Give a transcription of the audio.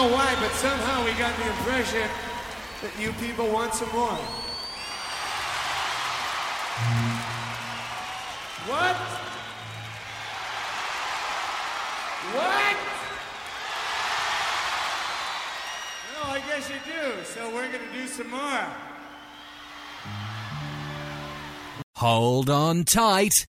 know why, but somehow we got the impression that you people want some more. What? What? Well, I guess you do, so we're gonna do some more. Hold on tight.